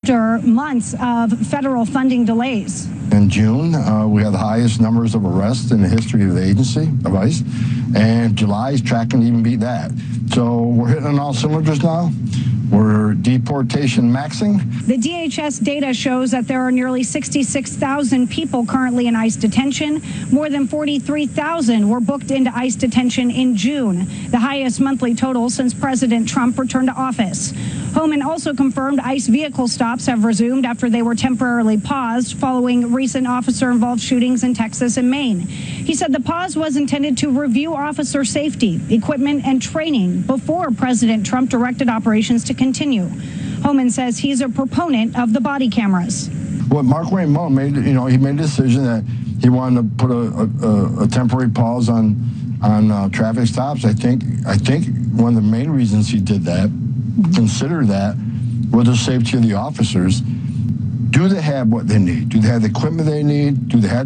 after months of federal funding delays. In June, we had the highest numbers of arrests in the history of the agency, of ICE, and July is tracking to even beat that. So we're hitting on all cylinders now. We're deportation maxing. The DHS data shows that there are nearly 66,000 people currently in ICE detention. More than 43,000 were booked into ICE detention in June, the highest monthly total since President Trump returned to office. Homan also confirmed ICE vehicle stops have resumed after they were temporarily paused following recent officer-involved shootings in Texas and Maine. He said the pause was intended to review officer safety, equipment, and training before President Trump directed operations to continue. Homan says he's a proponent of the body cameras. What Mark Wayne Mullin made, he made a decision that he wanted to put a temporary pause on traffic stops. I think one of the main reasons he did that, consider that, was the safety of the officers. Do they have what they need? Do they have the equipment they need?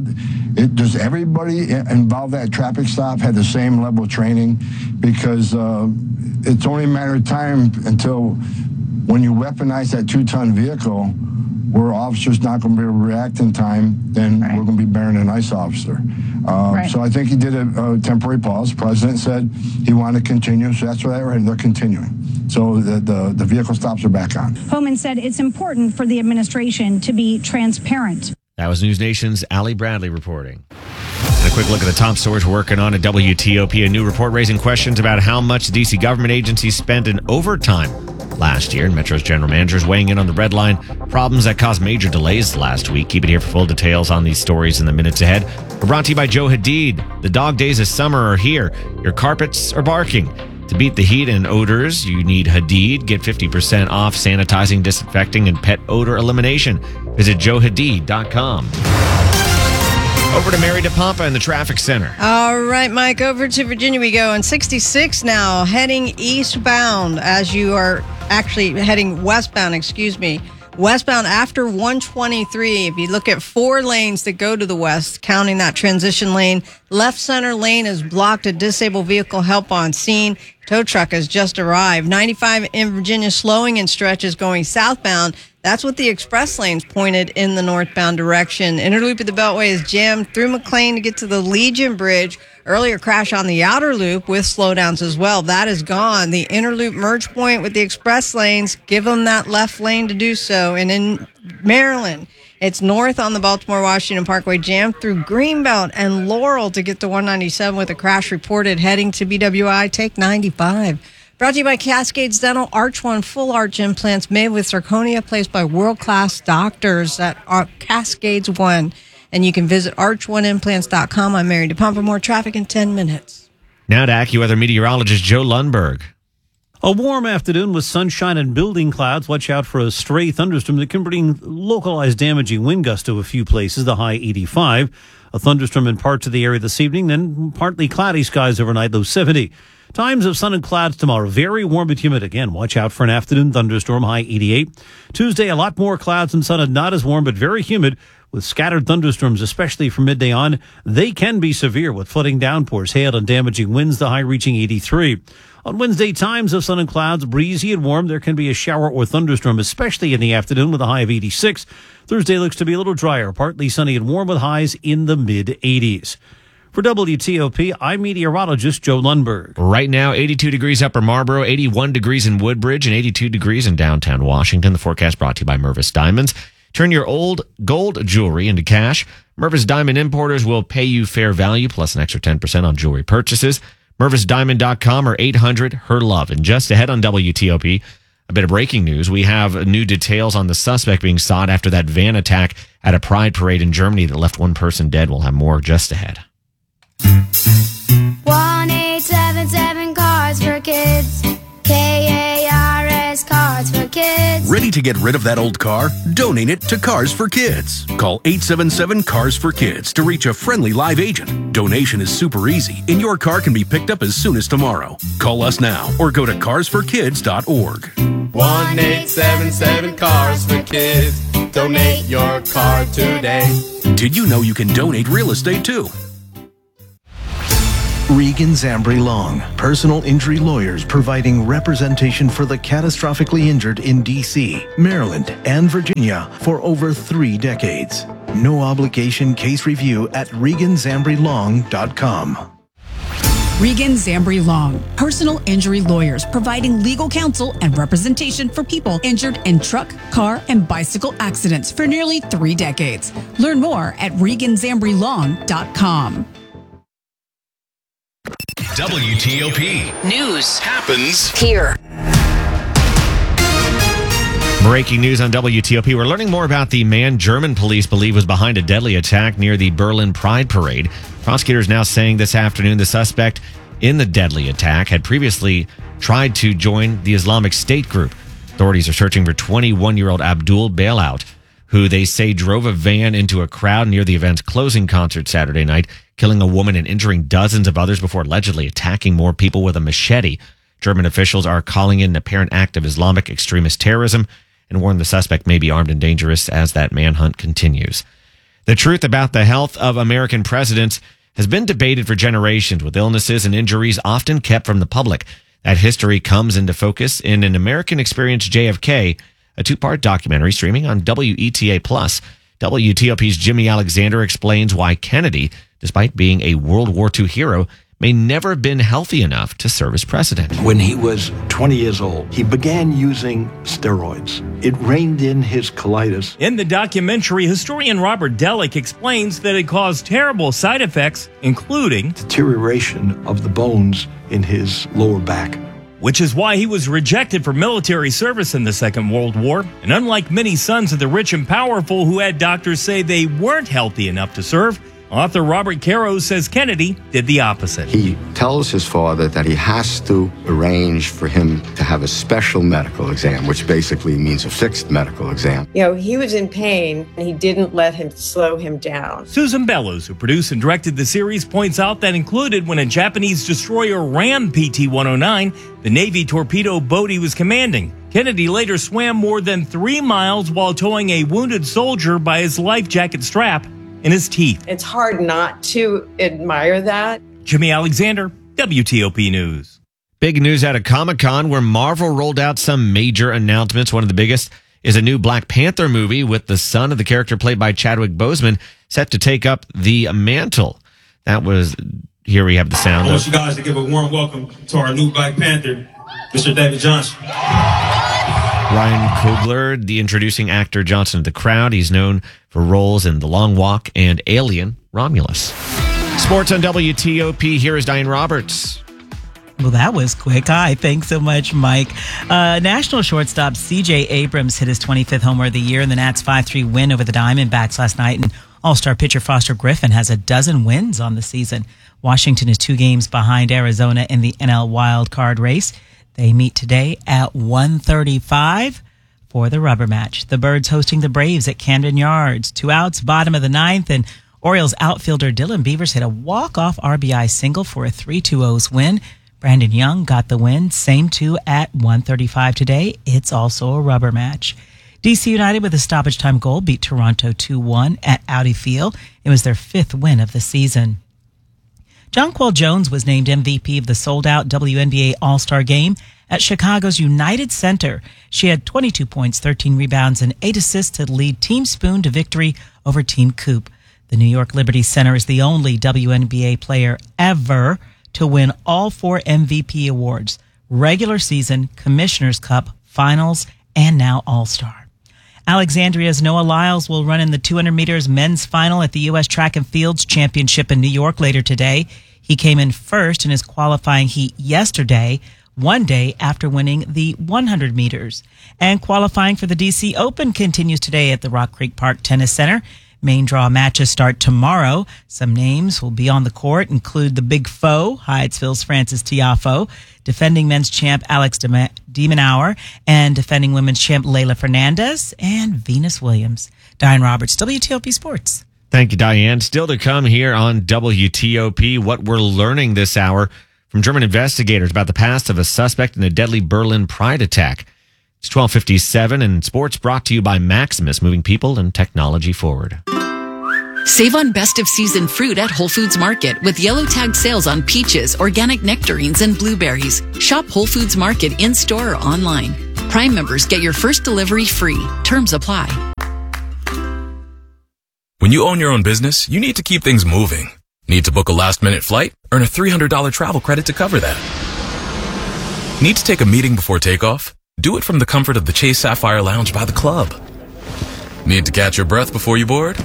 Does everybody involved in that traffic stop have the same level of training? Because it's only a matter of time until when you weaponize that 2-ton vehicle, where officers not going to be able to react in time, then we're going to be bearing an ICE officer. So I think he did a temporary pause. The president said he wanted to continue, so that's why they're continuing. So the vehicle stops are back on. Homan said it's important for the administration to be transparent. That was News Nation's Allie Bradley reporting. And a quick look at the top stories we're working on at WTOP. A new report raising questions about how much D.C. government agencies spent in overtime last year. And Metro's general managers weighing in on the red line problems that caused major delays last week. Keep it here for full details on these stories in the minutes ahead. We're brought to you by Joe Hadid. The dog days of summer are here. Your carpets are barking. To beat the heat and odors, you need Hadid. Get 50% off sanitizing, disinfecting, and pet odor elimination. Visit joehadid.com. Over to Mary DePompa in the traffic center. All right, Mike, over to Virginia we go. On 66 now, heading eastbound as you are actually heading westbound, Westbound after 123. If you look at 4 lanes that go to the west, counting that transition lane, left center lane is blocked. A disabled vehicle help on scene. Tow truck has just arrived. 95 in Virginia slowing in stretches going southbound. That's what the express lanes pointed in the northbound direction. Inner loop of the Beltway is jammed through McLean to get to the Legion Bridge. Earlier crash on the outer loop with slowdowns as well. That is gone. The inner loop merge point with the express lanes, give them that left lane to do so. And in Maryland, it's north on the Baltimore-Washington Parkway, jammed through Greenbelt and Laurel to get to 197 with a crash reported heading to BWI. Take 95. Brought to you by Cascades Dental. Arch One full arch implants made with zirconia placed by world-class doctors at Cascades One. And you can visit arch1implants.com. I'm Mary DePompa. More traffic in 10 minutes. Now to AccuWeather meteorologist Joe Lundberg. A warm afternoon with sunshine and building clouds. Watch out for a stray thunderstorm that can bring localized damaging wind gusts to a few places, the high 85. A thunderstorm in parts of the area this evening, then partly cloudy skies overnight, low 70. Times of sun and clouds tomorrow. Very warm but humid. Again, watch out for an afternoon thunderstorm, high 88. Tuesday, a lot more clouds and sun and not as warm but very humid with scattered thunderstorms, especially from midday on. They can be severe with flooding downpours, hail, and damaging winds, the high reaching 83. On Wednesday, times of sun and clouds, breezy and warm. There can be a shower or thunderstorm, especially in the afternoon with a high of 86. Thursday looks to be a little drier, partly sunny and warm with highs in the mid-80s. For WTOP, I'm meteorologist Joe Lundberg. Right now, 82 degrees Upper Marlboro, 81 degrees in Woodbridge, and 82 degrees in downtown Washington. The forecast brought to you by Mervis Diamonds. Turn your old gold jewelry into cash. Mervis Diamond Importers will pay you fair value plus an extra 10% on jewelry purchases. MervisDiamond.com or 800-HER-LOVE. And just ahead on WTOP, a bit of breaking news. We have new details on the suspect being sought after that van attack at a pride parade in Germany that left one person dead. We'll have more just ahead. 1-877 Cards for Kids. KARS Cards for Kids. Ready to get rid of that old car? Donate it to Cars for Kids. Call 877 Cars for Kids to reach a friendly live agent. Donation is super easy, and your car can be picked up as soon as tomorrow. Call us now or go to carsforkids.org. 1-877 Cars for Kids. Donate your car today. Did you know you can donate real estate too? Regan Zambri Long, personal injury lawyers providing representation for the catastrophically injured in D.C., Maryland, and Virginia for over 3 decades. No obligation case review at reganzambrilong.com. Regan Zambri Long, personal injury lawyers providing legal counsel and representation for people injured in truck, car, and bicycle accidents for nearly 3 decades. Learn more at reganzambrilong.com. WTOP. News Happens here. Breaking news on WTOP. We're learning more about the man German police believe was behind a deadly attack near the Berlin Pride Parade. Prosecutors now saying this afternoon the suspect in the deadly attack had previously tried to join the Islamic State group. Authorities are searching for 21-year-old Abdul Bailout, who they say drove a van into a crowd near the event's closing concert Saturday night, killing a woman and injuring dozens of others before allegedly attacking more people with a machete. German officials are calling it an apparent act of Islamic extremist terrorism and warn the suspect may be armed and dangerous as that manhunt continues. The truth about the health of American presidents has been debated for generations, with illnesses and injuries often kept from the public. That history comes into focus in An American Experience JFK, a 2-part documentary streaming on WETA+. WTOP's Jimmy Alexander explains why Kennedy, despite being a World War II hero, may never have been healthy enough to serve as president. When he was 20 years old, he began using steroids. It reined in his colitis. In the documentary, historian Robert Delick explains that it caused terrible side effects, including deterioration of the bones in his lower back, which is why he was rejected for military service in the Second World War. And unlike many sons of the rich and powerful who had doctors say they weren't healthy enough to serve, author Robert Caro says Kennedy did the opposite. He tells his father that he has to arrange for him to have a special medical exam, which basically means a fixed medical exam. You know, he was in pain, and he didn't let him slow him down. Susan Bellows, who produced and directed the series, points out that included when a Japanese destroyer rammed PT-109, the Navy torpedo boat he was commanding. Kennedy later swam more than 3 miles while towing a wounded soldier by his life jacket strap in his teeth. It's hard not to admire that. Jimmy Alexander, WTOP News. Big news out of Comic-Con, where Marvel rolled out some major announcements. One of the biggest is a new Black Panther movie with the son of the character played by Chadwick Boseman set to take up the mantle. That was, here we have the sound. I want you guys to give a warm welcome to our new Black Panther, Mr. David Johnson. Ryan Coogler, the introducing actor Johnson to the crowd. He's known for roles in The Long Walk and Alien: Romulus. Sports on WTOP. Here is Diane Roberts. Well, that was quick. Hi, thanks so much, Mike. National shortstop C.J. Abrams hit his 25th homer of the year in the Nats' 5-3 win over the Diamondbacks last night, and All-Star pitcher Foster Griffin has a dozen wins on the season. Washington is 2 games behind Arizona in the NL wild card race. They meet today at 1:35 for the rubber match. The Birds hosting the Braves at Camden Yards. 2 outs, bottom of the 9th, and Orioles outfielder Dylan Beavers hit a walk-off RBI single for a 3-2 win. Brandon Young got the win. Same 2 at 1:35 today. It's also a rubber match. DC United with a stoppage time goal beat Toronto 2-1 at Audi Field. It was their 5th win of the season. Jonquel Jones was named MVP of the sold-out WNBA All-Star Game at Chicago's United Center. She had 22 points, 13 rebounds, and 8 assists to lead Team Spoon to victory over Team Coop. The New York Liberty Center is the only WNBA player ever to win all 4 MVP awards: regular season, Commissioner's Cup, Finals, and now All-Star. Alexandria's Noah Lyles will run in the 200 meters men's final at the U.S. Track and Fields Championship in New York later today. He came in first in his qualifying heat yesterday, one day after winning the 100 meters. And qualifying for the D.C. Open continues today at the Rock Creek Park Tennis Center. Main draw matches start tomorrow. Some names will be on the court, include the Big Foe, Hyattsville's Francis Tiafoe, defending men's champ Alex de Minaur, and defending women's champ Leylah Fernandez, and Venus Williams. Diane Roberts, WTOP Sports. Thank you, Diane. Still to come here on WTOP, what we're learning this hour from German investigators about the past of a suspect in a deadly Berlin Pride attack. It's 12:57, and sports brought to you by Maximus, moving people and technology forward. Save on best of season fruit at Whole Foods Market with yellow tagged sales on peaches, organic nectarines, and blueberries. Shop Whole Foods Market in-store or online. Prime members get your first delivery free. Terms apply. When you own your own business, you need to keep things moving. Need to book a last-minute flight? Earn a $300 travel credit to cover that. Need to take a meeting before takeoff? Do it from the comfort of the Chase Sapphire Lounge by the club. Need to catch your breath before you board?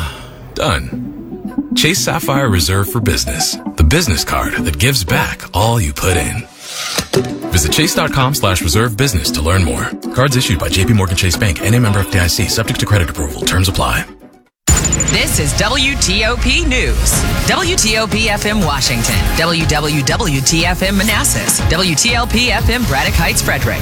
Done. Chase Sapphire Reserve for Business, the business card that gives back all you put in. Visit chase.com/reserve business to learn more. Cards issued by JPMorgan Chase Bank, N.A. member FDIC, subject to credit approval. Terms apply. This is WTOP News. WTOP FM Washington. WWWTFM Manassas. WTLP FM Braddock Heights, Frederick.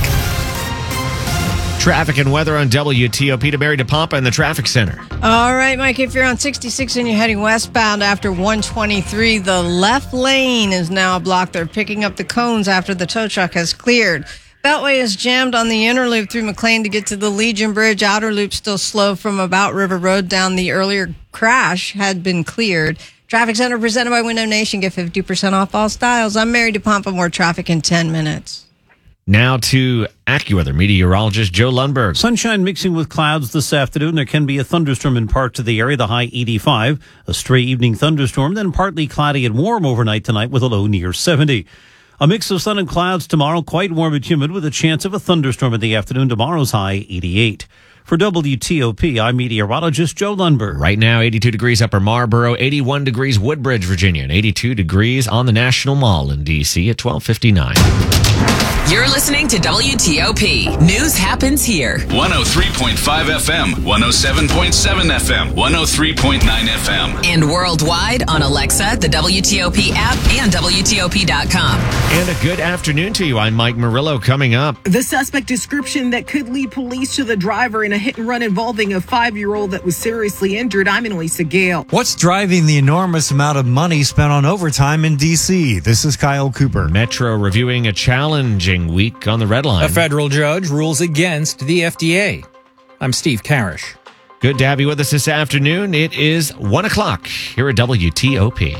Traffic and weather on WTOP to Mary DePompa in the traffic center. All right, Mike, if you're on 66 and you're heading westbound after 123, the left lane is now blocked. They're picking up the cones after the tow truck has cleared. Beltway is jammed on the inner loop through McLean to get to the Legion Bridge. Outer loop still slow from about River Road down. The earlier crash had been cleared. Traffic Center presented by Window Nation. Get 50% off all styles. I'm Mary DePompa. More traffic in 10 minutes. Now to AccuWeather meteorologist Joe Lundberg. Sunshine mixing with clouds this afternoon. There can be a thunderstorm in parts of the area, the high 85. A stray evening thunderstorm, then partly cloudy and warm overnight tonight with a low near 70. A mix of sun and clouds tomorrow, quite warm and humid with a chance of a thunderstorm in the afternoon. Tomorrow's high 88. For WTOP, I'm meteorologist Joe Lundberg. Right now, 82 degrees Upper Marlboro, 81 degrees Woodbridge, Virginia, and 82 degrees on the National Mall in D.C. at 12:59. You're listening to WTOP. News happens here. 103.5 FM, 107.7 FM, 103.9 FM. And worldwide on Alexa, the WTOP app, and WTOP.com. And a good afternoon to you. I'm Mike Murillo. Coming up, the suspect description that could lead police to the driver in a hit and run involving a 5-year-old that was seriously injured. I'm in Lisa Gale. What's driving the enormous amount of money spent on overtime in D.C.? This is Kyle Cooper. Metro reviewing a challenging week on the Red Line. A federal judge rules against the FDA. I'm Steve Karish. Good to have you with us this afternoon. It is 1 o'clock here at WTOP.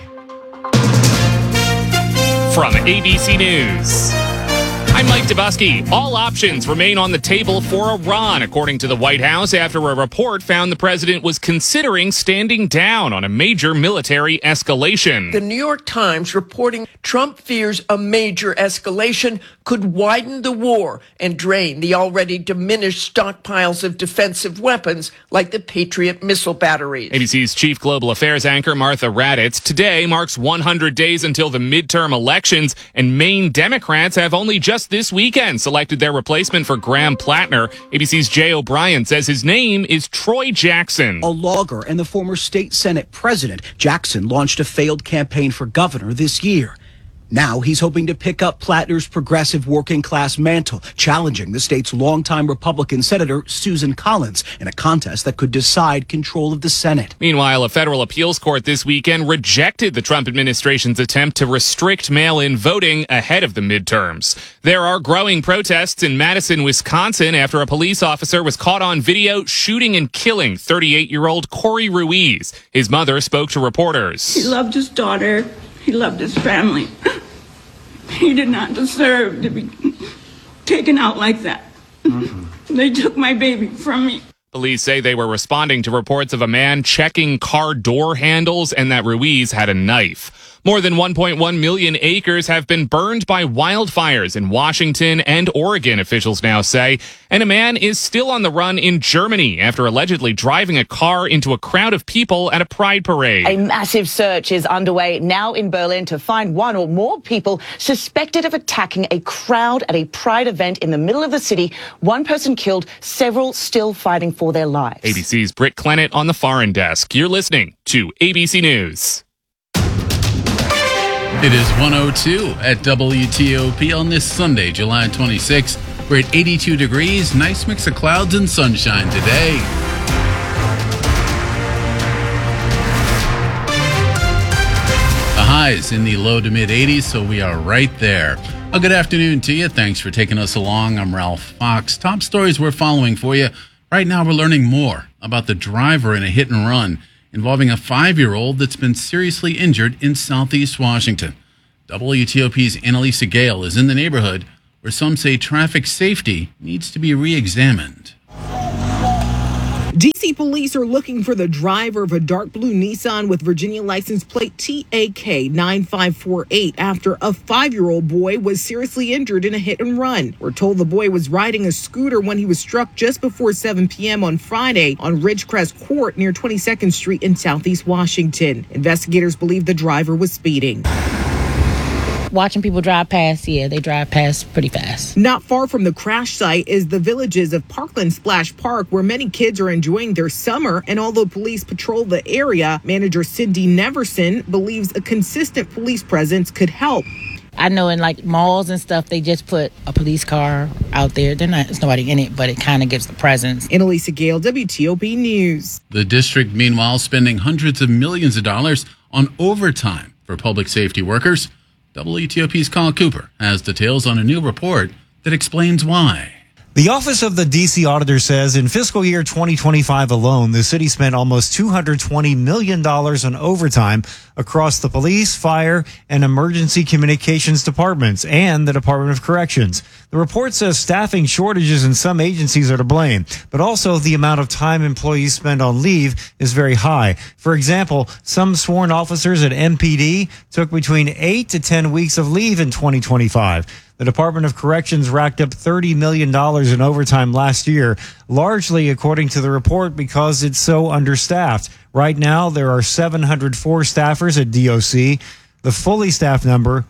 From ABC News, I'm Mike Dubusky. All options remain on the table for Iran, according to the White House, after a report found the president was considering standing down on a major military escalation. The New York Times reporting Trump fears a major escalation could widen the war and drain the already diminished stockpiles of defensive weapons like the Patriot missile batteries. ABC's chief global affairs anchor Martha Raddatz. Today marks 100 days until the midterm elections, and Maine Democrats have only just this weekend selected their replacement for Graham Plattner. ABC's Jay O'Brien says his name is Troy Jackson. A lawyer and the former state Senate president, Jackson launched a failed campaign for governor this year. Now he's hoping to pick up Plattner's progressive working class mantle, challenging the state's longtime Republican Senator Susan Collins in a contest that could decide control of the Senate. Meanwhile, a federal appeals court this weekend rejected the Trump administration's attempt to restrict mail-in voting ahead of the midterms. There are growing protests in Madison, Wisconsin, after a police officer was caught on video shooting and killing 38-year-old Corey Ruiz. His mother spoke to reporters. He loved his daughter. He loved his family. He did not deserve to be taken out like that. They took my baby from me. Police say they were responding to reports of a man checking car door handles and that Ruiz had a knife. More than 1.1 million acres have been burned by wildfires in Washington and Oregon, officials now say. And a man is still on the run in Germany after allegedly driving a car into a crowd of people at a pride parade. A massive search is underway now in Berlin to find one or more people suspected of attacking a crowd at a pride event in the middle of the city. One person killed, several still fighting for their lives. ABC's Britt Clennett on the foreign desk. You're listening to ABC News. It is 1:02 at WTOP on this Sunday, July 26th. We're at 82 degrees, nice mix of clouds and sunshine today. The highs in the low to mid 80s, so we are right there. A good afternoon to you. Thanks for taking us along. I'm Ralph Fox. Top stories we're following for you. Right now we're learning more about the driver in a hit and run involving a 5-year-old that's been seriously injured in Southeast Washington. WTOP's Annalisa Gale is in the neighborhood where some say traffic safety needs to be re-examined. D.C. police are looking for the driver of a dark blue Nissan with Virginia license plate TAK 9548 after a 5-year-old boy was seriously injured in a hit and run. We're told the boy was riding a scooter when he was struck just before 7 p.m. on Friday on Ridgecrest Court near 22nd Street in Southeast Washington. Investigators believe the driver was speeding. Watching people drive past, they drive past pretty fast. Not far from the crash site is the Villages of Parkland Splash Park, where many kids are enjoying their summer. And although police patrol the area, manager Cindy Neverson believes a consistent police presence could help. I know in like malls and stuff, they just put a police car out there. There's nobody in it, but it kind of gives the presence. Annalisa Gale, WTOP News. The district, meanwhile, spending hundreds of millions of dollars on overtime for public safety workers. WTOP's Kyle Cooper has details on a new report that explains why. The Office of the D.C. Auditor says in fiscal year 2025 alone, the city spent almost $220 million on overtime across the police, fire, and emergency communications departments and the Department of Corrections. The report says staffing shortages in some agencies are to blame, but also the amount of time employees spend on leave is very high. For example, some sworn officers at MPD took between 8 to 10 weeks of leave in 2025. The Department of Corrections racked up $30 million in overtime last year, largely according to the report because it's so understaffed. Right now, there are 704 staffers at DOC. The fully staffed number,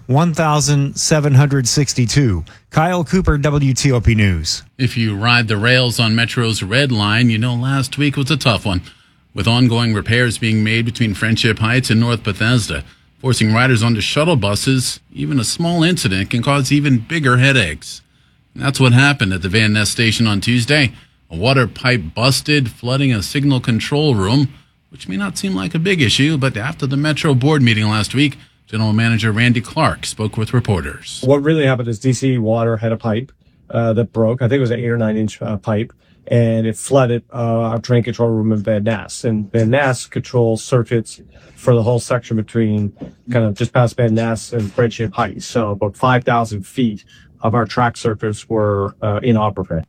1,762. Kyle Cooper, WTOP News. If you ride the rails on Metro's Red Line, you know last week was a tough one, with ongoing repairs being made between Friendship Heights and North Bethesda. Forcing riders onto shuttle buses, even a small incident can cause even bigger headaches. And that's what happened at the Van Ness station on Tuesday. A water pipe busted, flooding a signal control room, which may not seem like a big issue, but after the Metro board meeting last week, General Manager Randy Clark spoke with reporters. What really happened is DC Water had a pipe that broke. I think it was an 8 or 9 inch pipe, and it flooded our train control room in Van Ness. And Van Ness controls circuits for the whole section between kind of just past Van Ness and Friendship Heights. So about 5,000 feet of our track circuits were inoperable.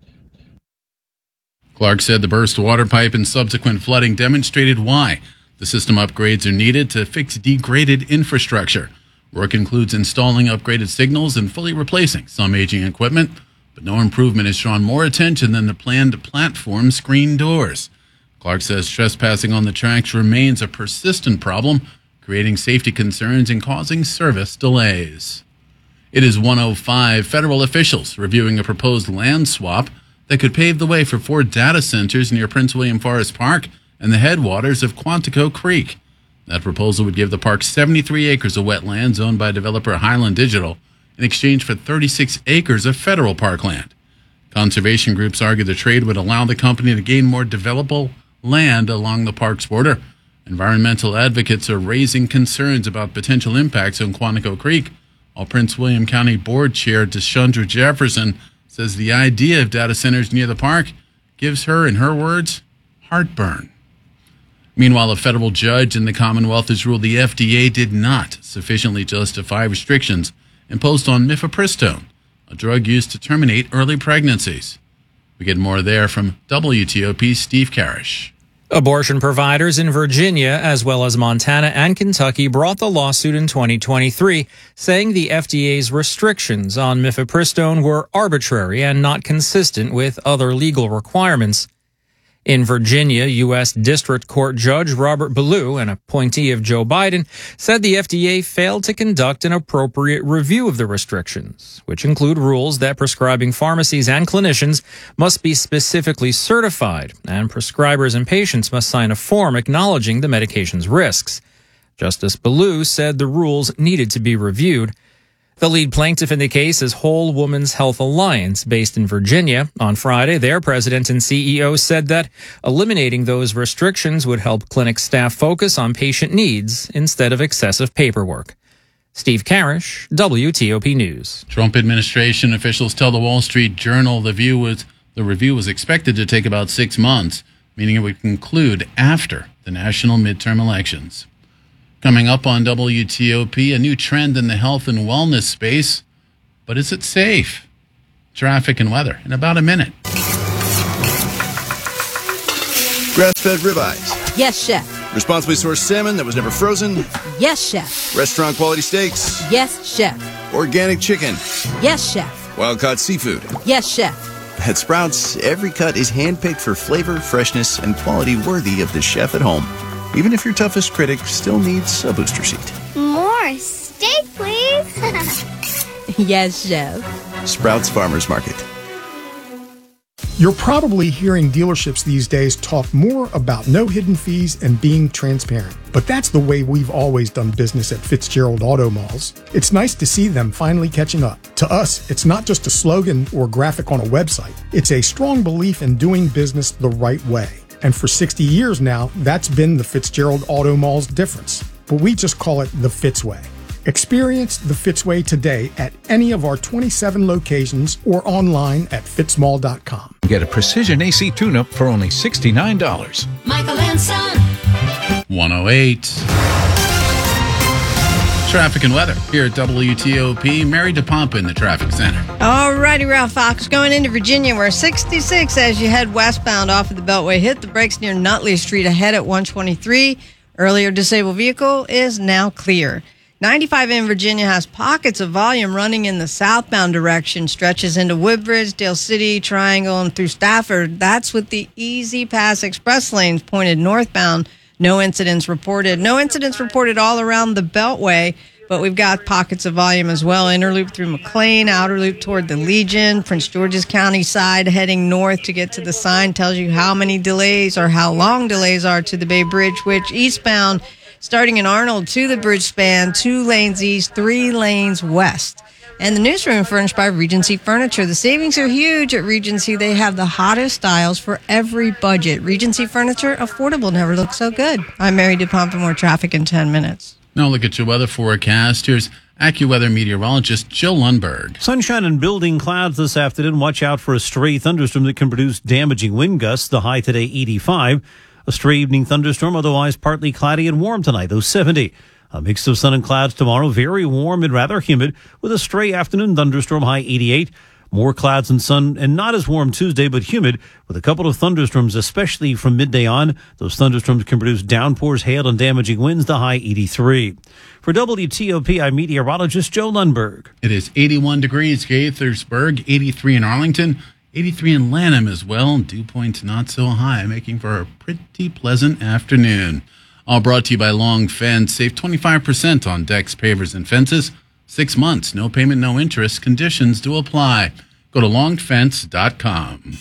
Clark said the burst water pipe and subsequent flooding demonstrated why the system upgrades are needed to fix degraded infrastructure. Work includes installing upgraded signals and fully replacing some aging equipment, but no improvement has drawn more attention than the planned platform screen doors. Clark says trespassing on the tracks remains a persistent problem, creating safety concerns and causing service delays. It is 1:05. Federal officials reviewing a proposed land swap that could pave the way for 4 data centers near Prince William Forest Park and the headwaters of Quantico Creek. That proposal would give the park 73 acres of wetlands owned by developer Highland Digital in exchange for 36 acres of federal parkland. Conservation groups argue the trade would allow the company to gain more developable land along the park's border. Environmental advocates are raising concerns about potential impacts on Quantico Creek, while Prince William County Board Chair Deshandra Jefferson says the idea of data centers near the park gives her, in her words, heartburn. Meanwhile, a federal judge in the Commonwealth has ruled the FDA did not sufficiently justify restrictions imposed on mifepristone, a drug used to terminate early pregnancies. We get more there from WTOP's Steve Karish. Abortion providers in Virginia, as well as Montana and Kentucky, brought the lawsuit in 2023, saying the FDA's restrictions on mifepristone were arbitrary and not consistent with other legal requirements. In Virginia, U.S. District Court Judge Robert Ballou, an appointee of Joe Biden, said the FDA failed to conduct an appropriate review of the restrictions, which include rules that prescribing pharmacies and clinicians must be specifically certified, and prescribers and patients must sign a form acknowledging the medication's risks. Justice Ballou said the rules needed to be reviewed. The lead plaintiff in the case is Whole Woman's Health Alliance, based in Virginia. On Friday, their president and CEO said that eliminating those restrictions would help clinic staff focus on patient needs instead of excessive paperwork. Steve Karish, WTOP News. Trump administration officials tell the Wall Street Journal the review was expected to take about 6 months. meaning it would conclude after the national midterm elections. Coming up on WTOP, a new trend in the health and wellness space. But is it safe? Traffic and weather in about a minute. Grass-fed ribeyes. Yes, chef. Responsibly sourced salmon that was never frozen. Yes, chef. Restaurant quality steaks. Yes, chef. Organic chicken. Yes, chef. Wild-caught seafood. Yes, chef. At Sprouts, every cut is handpicked for flavor, freshness, and quality worthy of the chef at home. Even if your toughest critic still needs a booster seat. More steak, please. Yes, chef. Sprouts Farmers Market. You're probably hearing dealerships these days talk more about no hidden fees and being transparent. But that's the way we've always done business at Fitzgerald Auto Malls. It's nice to see them finally catching up. To us, it's not just a slogan or graphic on a website. It's a strong belief in doing business the right way. And for 60 years now, that's been the Fitzgerald Auto Mall's difference. But we just call it the Fitz Way. Experience the Fitzway today at any of our 27 locations or online at fitzmall.com. Get a precision AC tune-up for only $69. Michael and Son. 108. Traffic and weather here at WTOP. Mary DePompa in the traffic center. All righty, Ralph Fox, going into Virginia, where 66 as you head westbound off of the Beltway. Hit the brakes near Nutley Street ahead at 123. Earlier disabled vehicle is now clear. 95 in Virginia has pockets of volume running in the southbound direction, stretches into Woodbridge, Dale City, Triangle, and through Stafford. That's with the Easy Pass Express lanes pointed northbound. No incidents reported. No incidents reported all around the Beltway, but we've got pockets of volume as well. Inner loop through McLean, outer loop toward the Legion, Prince George's County side heading north to get to the sign tells you how many delays or how long delays are to the Bay Bridge, which eastbound starting in Arnold to the bridge span, 2 lanes east, 3 lanes west. And the newsroom furnished by Regency Furniture. The savings are huge at Regency. They have the hottest styles for every budget. Regency Furniture, affordable, never looked so good. I'm Mary DePompa, more traffic in 10 minutes. Now look at your weather forecast. Here's AccuWeather meteorologist Jill Lundberg. Sunshine and building clouds this afternoon. Watch out for a stray thunderstorm that can produce damaging wind gusts. The high today, 85. A stray evening thunderstorm, otherwise partly cloudy and warm tonight, though 70. A mix of sun and clouds tomorrow, very warm and rather humid, with a stray afternoon thunderstorm, high 88. More clouds and sun, and not as warm Tuesday, but humid, with a couple of thunderstorms, especially from midday on. Those thunderstorms can produce downpours, hail, and damaging winds, the high 83. For WTOP, I'm meteorologist Joe Lundberg. It is 81 degrees Gaithersburg, 83 in Arlington, 83 in Lanham as well. Dew point not so high, making for a pretty pleasant afternoon. All brought to you by Long Fence. Save 25% on decks, pavers, and fences. 6 months, no payment, no interest. Conditions do apply. Go to longfence.com.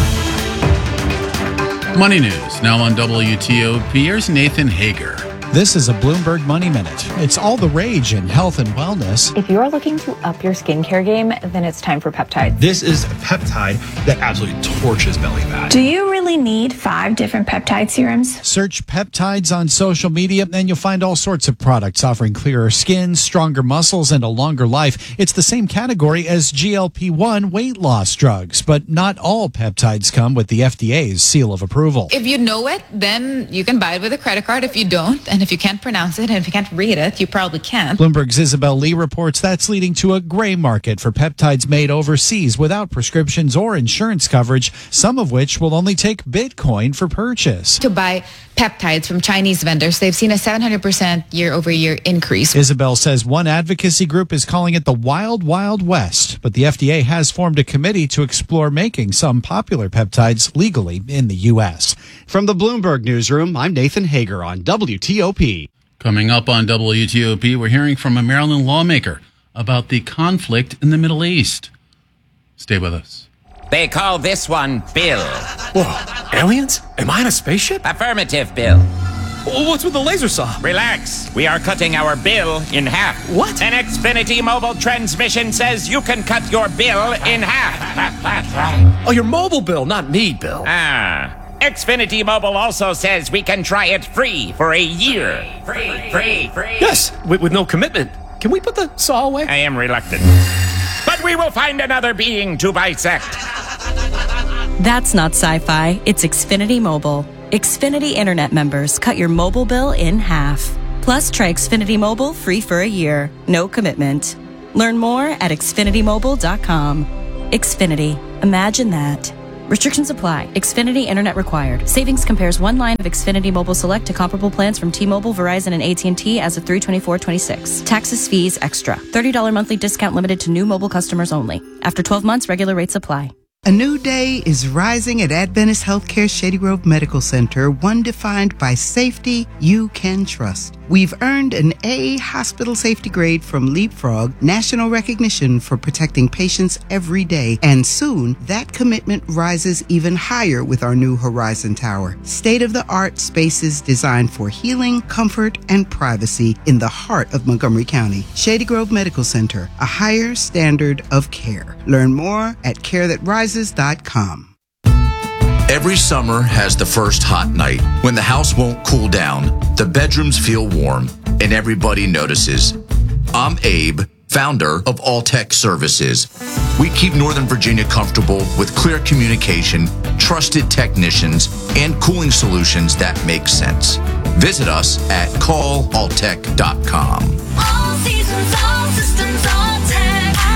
Money news now on WTOP. Here's Nathan Hager. This is a Bloomberg Money Minute. It's all the rage in health and wellness. If you're looking to up your skincare game, then it's time for peptides. This is a peptide that absolutely torches belly fat. Do you really need 5 different peptide serums? Search peptides on social media and you'll find all sorts of products offering clearer skin, stronger muscles, and a longer life. It's the same category as GLP-1 weight loss drugs, but not all peptides come with the FDA's seal of approval. If you know it, then you can buy it with a credit card. If you don't, and if you can't pronounce it, and if you can't read it, you probably can't. Bloomberg's Isabel Lee reports that's leading to a gray market for peptides made overseas without prescriptions or insurance coverage, some of which will only take Bitcoin for purchase. To buy peptides from Chinese vendors, they've seen a 700% year-over-year increase. Isabel says one advocacy group is calling it the Wild Wild West, but the FDA has formed a committee to explore making some popular peptides legally in the U.S. From the Bloomberg Newsroom, I'm Nathan Hager on WTOP. Coming up on WTOP, we're hearing from a Maryland lawmaker about the conflict in the Middle East. Stay with us. They call this one Bill. Whoa, aliens? Am I in a spaceship? Affirmative, Bill. What's with the laser saw? Relax. We are cutting our bill in half. What? An Xfinity mobile transmission says you can cut your bill in half. Oh, your mobile bill, not me, Bill. Xfinity Mobile also says we can try it free for a year. Free. Yes, with no commitment. Can we put the saw away? I am reluctant. But we will find another being to bisect. That's not sci-fi, it's Xfinity Mobile. Xfinity Internet members cut your mobile bill in half. Plus, try Xfinity Mobile free for a year. No commitment. Learn more at xfinitymobile.com. Xfinity. Imagine that. Restrictions apply. Xfinity Internet required. Savings compares one line of Xfinity Mobile Select to comparable plans from T-Mobile, Verizon, and AT&T as of 3/24/26. Taxes, fees, extra. $30 monthly discount limited to new mobile customers only. After 12 months, regular rates apply. A new day is rising at Adventist Healthcare Shady Grove Medical Center, one defined by safety you can trust. We've earned an A hospital safety grade from Leapfrog, national recognition for protecting patients every day, and soon that commitment rises even higher with our new Horizon Tower. State-of-the-art spaces designed for healing, comfort, and privacy in the heart of Montgomery County. Shady Grove Medical Center, a higher standard of care. Learn more at carethatrises.com. Every summer has the first hot night when the house won't cool down, the bedrooms feel warm, and everybody notices. I'm Abe, founder of Alltech Services. We keep Northern Virginia comfortable with clear communication, trusted technicians, and cooling solutions that make sense. Visit us at callalltech.com. All seasons, all systems, Alltech.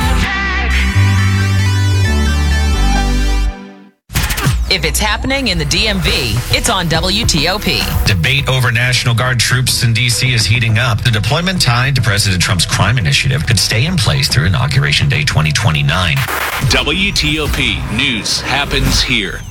If it's happening in the DMV, it's on WTOP. Debate over National Guard troops in D.C. is heating up. The deployment tied to President Trump's crime initiative could stay in place through Inauguration Day 2029. WTOP News happens here.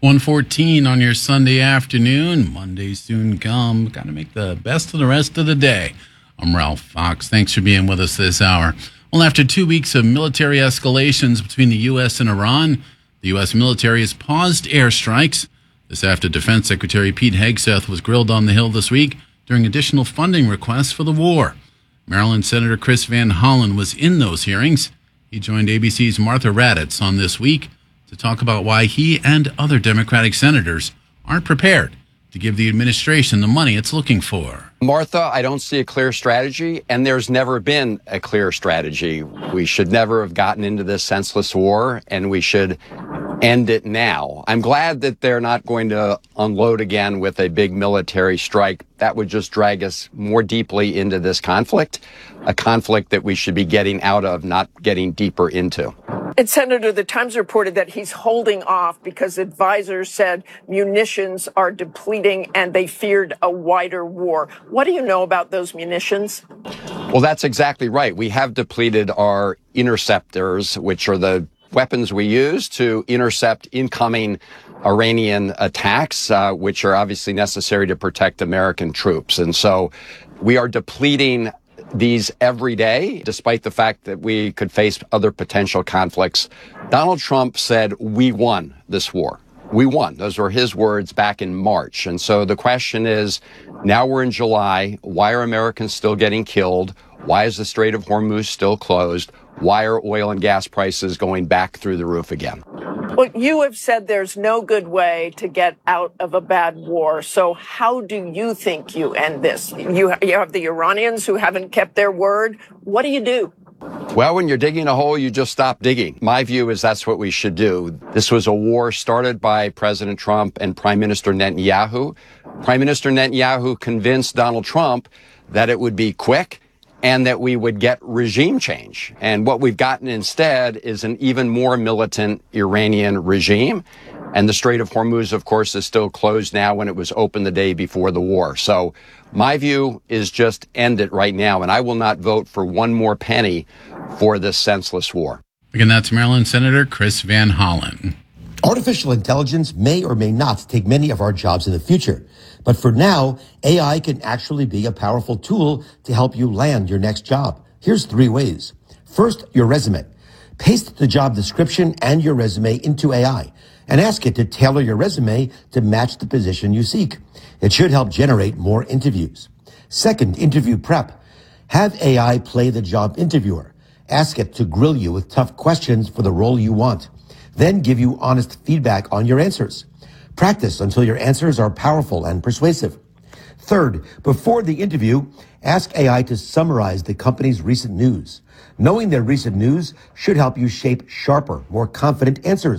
1:14 on your Sunday afternoon. Monday soon come. Got to make the best of the rest of the day. I'm Ralph Fox. Thanks for being with us this hour. Well, after 2 weeks of military escalations between the U.S. and Iran, the U.S. military has paused airstrikes. This after Defense Secretary Pete Hegseth was grilled on the Hill this week during additional funding requests for the war. Maryland Senator Chris Van Hollen was in those hearings. He joined ABC's Martha Raddatz on This Week to talk about why he and other Democratic senators aren't prepared to give the administration the money it's looking for. Martha, I don't see a clear strategy, and there's never been a clear strategy. We should never have gotten into this senseless war, and we should end it now. I'm glad that they're not going to unload again with a big military strike. That would just drag us more deeply into this conflict, a conflict that we should be getting out of, not getting deeper into. And Senator, the Times reported that he's holding off because advisors said munitions are depleting and they feared a wider war. What do you know about those munitions? Well, that's exactly right. We have depleted our interceptors, which are the weapons we use to intercept incoming Iranian attacks, which are obviously necessary to protect American troops. And so we are depleting these every day, despite the fact that we could face other potential conflicts. Donald Trump said, we won this war. We won. Those were his words back in March. And so the question is, now we're in July. Why are Americans still getting killed? Why is the Strait of Hormuz still closed? Why are oil and gas prices going back through the roof again? Well, you have said there's no good way to get out of a bad war. So how do you think you end this? You have the Iranians who haven't kept their word. What do you do? Well, when you're digging a hole, you just stop digging. My view is that's what we should do. This was a war started by President Trump and Prime Minister Netanyahu. Prime Minister Netanyahu convinced Donald Trump that it would be quick and that we would get regime change. And what we've gotten instead is an even more militant Iranian regime. And the Strait of Hormuz, of course, is still closed now when it was open the day before the war. So my view is just end it right now. And I will not vote for one more penny for this senseless war. Again, that's Maryland Senator Chris Van Hollen. Artificial intelligence may or may not take many of our jobs in the future. But for now, AI can actually be a powerful tool to help you land your next job. Here's 3 ways. First, your resume. Paste the job description and your resume into AI and ask it to tailor your resume to match the position you seek. It should help generate more interviews. Second, interview prep. Have AI play the job interviewer. Ask it to grill you with tough questions for the role you want. Then give you honest feedback on your answers. Practice until your answers are powerful and persuasive. Third, before the interview, ask AI to summarize the company's recent news. Knowing their recent news should help you shape sharper, more confident answers.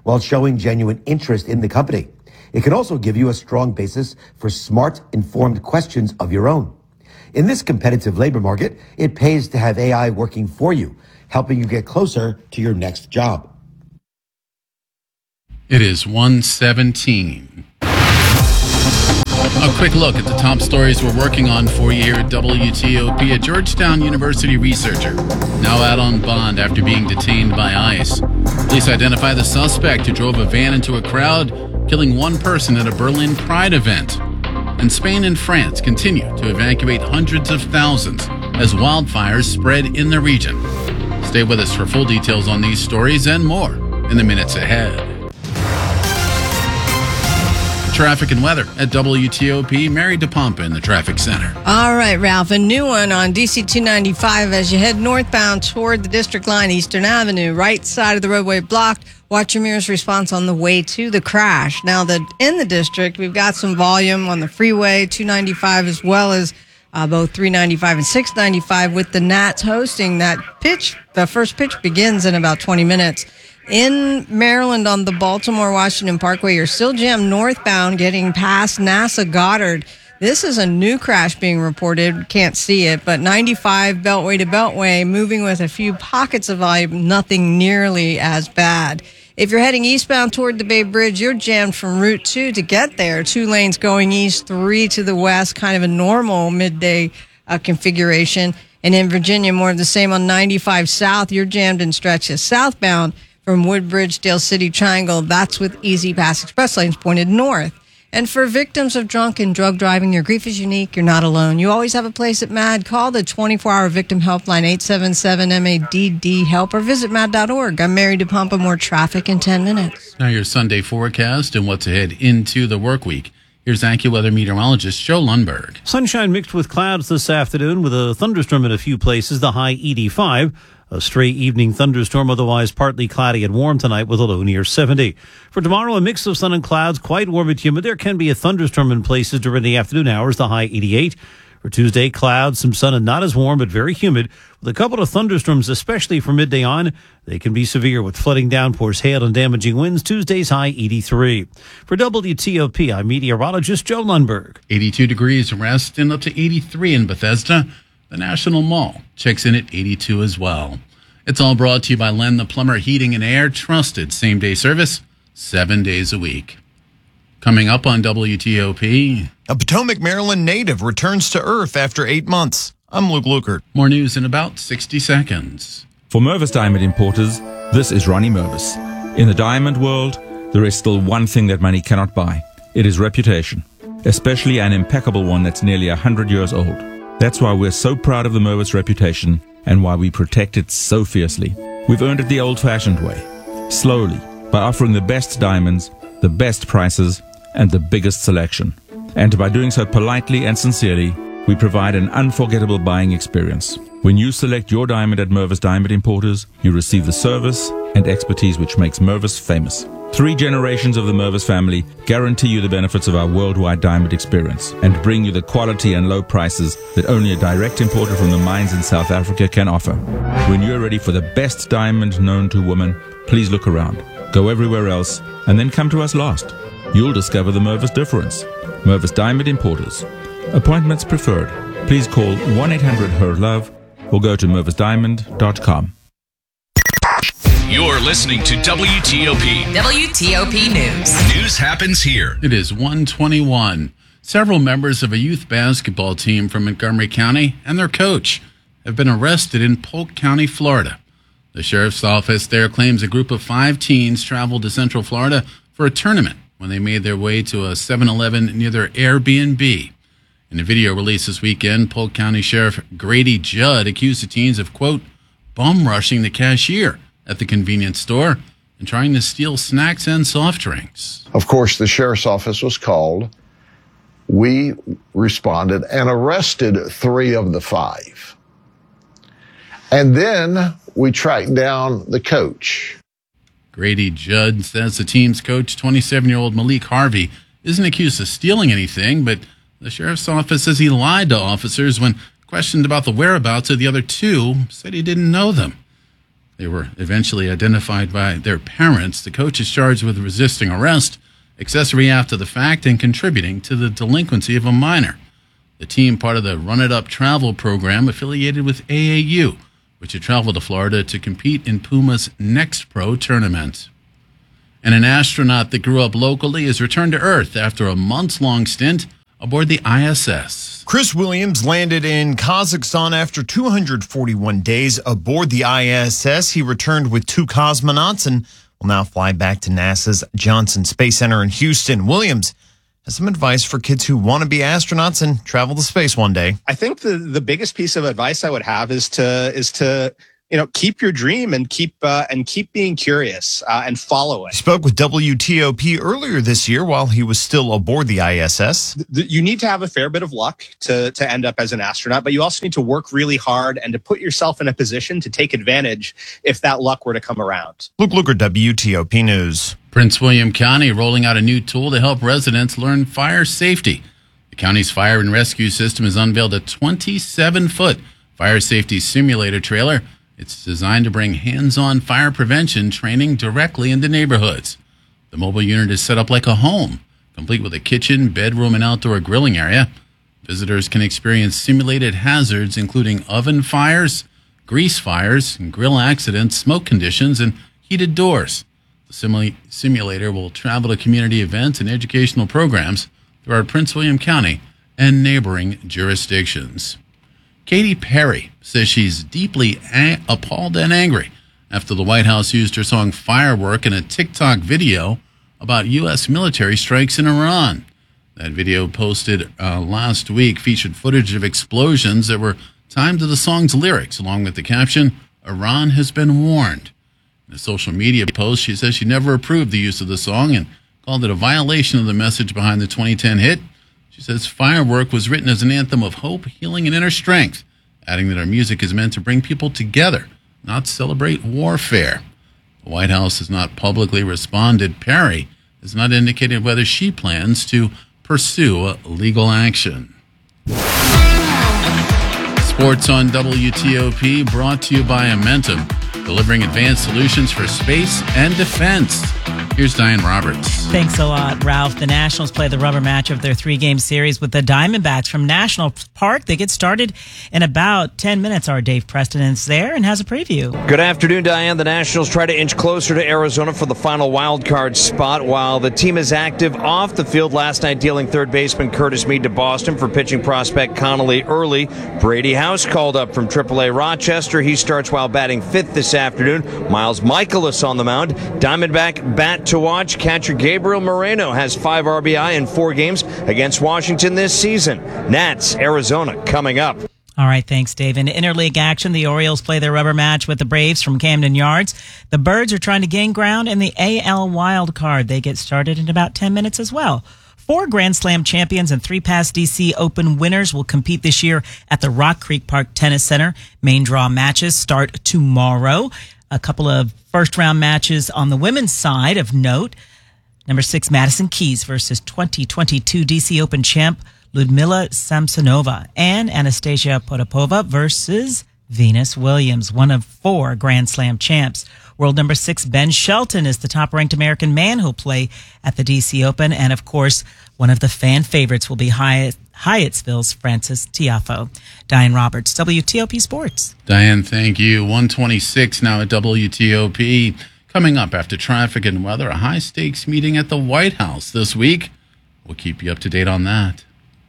while showing genuine interest in the company. It can also give you a strong basis for smart, informed questions of your own. In this competitive labor market, it pays to have AI working for you, helping you get closer to your next job. It is 1:17. A quick look at the top stories we're working on for you here at WTOP. A Georgetown University researcher now out on bond after being detained by ICE. Police identify the suspect who drove a van into a crowd, killing one person at a Berlin Pride event. And Spain and France continue to evacuate hundreds of thousands as wildfires spread in the region. Stay with us for full details on these stories and more in the minutes ahead. Traffic and weather at WTOP. Mary DePompa in the traffic center. All right, Ralph, a new one on DC 295 as you head northbound toward the District Line, Eastern Avenue. Right side of the roadway blocked. Watch your mirrors response on the way to the crash. Now, in the district, we've got some volume on the freeway, 295, as well as both 395 and 695 with the Nats hosting that pitch. The first pitch begins in about 20 minutes. In Maryland on the Baltimore-Washington Parkway, you're still jammed northbound getting past NASA Goddard. This is a new crash being reported. Can't see it, but 95 Beltway to Beltway, moving with a few pockets of volume, nothing nearly as bad. If you're heading eastbound toward the Bay Bridge, you're jammed from Route 2 to get there. 2 lanes going east, 3 to the west, kind of a normal midday configuration. And in Virginia, more of the same on 95 South. You're jammed in stretches southbound from Woodbridge, Dale City Triangle. That's with Easy Pass Express lanes pointed north. And for victims of drunk and drug driving, your grief is unique. You're not alone. You always have a place at MADD. Call the 24-hour victim helpline, 877-MADD-HELP, or visit MADD.org. I'm Mary DePompa. More traffic in 10 minutes. Now your Sunday forecast and what's ahead into the work week. Here's AccuWeather meteorologist Joe Lundberg. Sunshine mixed with clouds this afternoon with a thunderstorm in a few places, the high 85. A stray evening thunderstorm, otherwise partly cloudy and warm tonight with a low near 70. For tomorrow, a mix of sun and clouds, quite warm and humid. There can be a thunderstorm in places during the afternoon hours, the high 88. For Tuesday, clouds, some sun and not as warm, but very humid, with a couple of thunderstorms, especially from midday on. They can be severe with flooding downpours, hail, and damaging winds. Tuesday's high 83. For WTOP, I'm meteorologist Joe Lundberg. 82 degrees Reston, up to 83 in Bethesda. The National Mall checks in at 82 as well. It's all brought to you by Len the Plumber Heating and Air. Trusted same-day service, 7 days a week. Coming up on WTOP. A Potomac, Maryland native returns to Earth after 8 months. I'm Luke Lukert. More news in about 60 seconds. For Mervis Diamond Importers, this is Ronnie Mervis. In the diamond world, there is still one thing that money cannot buy. It is reputation, especially an impeccable one that's nearly 100 years old. That's why we're so proud of the Mervis reputation and why we protect it so fiercely. We've earned it the old-fashioned way, slowly, by offering the best diamonds, the best prices, and the biggest selection. And by doing so politely and sincerely, we provide an unforgettable buying experience. When you select your diamond at Mervis Diamond Importers, you receive the service and expertise which makes Mervis famous. 3 generations of the Mervis family guarantee you the benefits of our worldwide diamond experience and bring you the quality and low prices that only a direct importer from the mines in South Africa can offer. When you're ready for the best diamond known to woman, please look around. Go everywhere else and then come to us last. You'll discover the Mervis difference. Mervis Diamond Importers. Appointments preferred. Please call 1-800-HER-LOVE or go to mervisdiamond.com. You're listening to WTOP. WTOP News. News happens here. It is 1:21. Several members of a youth basketball team from Montgomery County and their coach have been arrested in Polk County, Florida. The sheriff's office there claims a group of 5 teens traveled to Central Florida for a tournament when they made their way to a 7-Eleven near their Airbnb. In a video released this weekend, Polk County Sheriff Grady Judd accused the teens of, quote, bum rushing the cashier at the convenience store and trying to steal snacks and soft drinks. Of course, the sheriff's office was called. We responded and arrested 3 of the 5. And then we tracked down the coach. Grady Judd says the team's coach, 27-year-old Malik Harvey, isn't accused of stealing anything, but the sheriff's office says he lied to officers when questioned about the whereabouts of the other 2, said he didn't know them. They were eventually identified by their parents. The coach is charged with resisting arrest, accessory after the fact, and contributing to the delinquency of a minor. The team, part of the Run It Up travel program affiliated with AAU, which had traveled to Florida to compete in Puma's Next Pro tournament. And an astronaut that grew up locally has returned to Earth after a months-long stint aboard the ISS. Chris Williams landed in Kazakhstan after 241 days aboard the ISS. He returned with 2 cosmonauts and will now fly back to NASA's Johnson Space Center in Houston. Williams has some advice for kids who want to be astronauts and travel to space one day. I think the biggest piece of advice I would have is to keep your dream and keep being curious and follow it. He spoke with WTOP earlier this year while he was still aboard the ISS. You need to have a fair bit of luck to end up as an astronaut, but you also need to work really hard and to put yourself in a position to take advantage if that luck were to come around. Luke Luker, WTOP News. Prince William County rolling out a new tool to help residents learn fire safety. The county's fire and rescue system has unveiled a 27-foot fire safety simulator trailer. It's designed to bring hands-on fire prevention training directly into neighborhoods. The mobile unit is set up like a home, complete with a kitchen, bedroom, and outdoor grilling area. Visitors can experience simulated hazards, including oven fires, grease fires, grill accidents, smoke conditions, and heated doors. The simulator will travel to community events and educational programs throughout Prince William County and neighboring jurisdictions. Katy Perry says she's deeply appalled and angry after the White House used her song Firework in a TikTok video about U.S. military strikes in Iran. That video posted last week featured footage of explosions that were timed to the song's lyrics, along with the caption, "Iran has been warned." In a social media post, she says she never approved the use of the song and called it a violation of the message behind the 2010 hit. She says Firework was written as an anthem of hope, healing, and inner strength, adding that our music is meant to bring people together, not celebrate warfare. The White House has not publicly responded. Perry has not indicated whether she plans to pursue legal action. Sports on WTOP, brought to you by Amentum, delivering advanced solutions for space and defense. Here's Diane Roberts. Thanks a lot, Ralph. The Nationals play the rubber match of their 3-game series with the Diamondbacks from National Park. They get started in about 10 minutes. Our Dave Preston is there and has a preview. Good afternoon, Diane. The Nationals try to inch closer to Arizona for the final wild card spot while the team is active off the field. Last night, dealing third baseman Curtis Mead to Boston for pitching prospect Connolly Early. Brady House called up from AAA Rochester. He starts while batting fifth this afternoon. Miles Michaelis on the mound. Diamondback bat to watch. Catcher Gabriel Moreno has 5 RBI in 4 games against Washington this season. Nats, Arizona, coming up. All right, thanks, Dave. In interleague action, the Orioles play their rubber match with the Braves from Camden Yards. The Birds are trying to gain ground in the AL wild card. They get started in about 10 minutes as well. 4 Grand Slam champions and 3 past DC Open winners will compete this year at the Rock Creek Park Tennis Center. Main draw matches start tomorrow. A couple of first-round matches on the women's side of note. Number 6, Madison Keys versus 2022 DC Open champ Ludmila Samsonova, and Anastasia Potapova versus Venus Williams, one of 4 Grand Slam champs. World number 6, Ben Shelton, is the top-ranked American man who'll play at the DC Open. And, of course, one of the fan favorites will be Hyattsville's Francis Tiafoe. Diane Roberts, WTOP Sports. Diane, thank you. 126 now at WTOP. Coming up after traffic and weather, a high-stakes meeting at the White House this week. We'll keep you up to date on that.